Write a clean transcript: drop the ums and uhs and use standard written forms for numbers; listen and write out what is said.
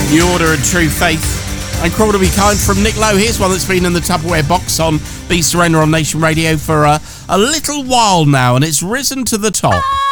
The Order and True Faith. And Crawl to Be Kind from Nick Lowe. Here's one that's been in the Tupperware box on Be Surrender on Nation Radio for a little while now, and it's risen to the top.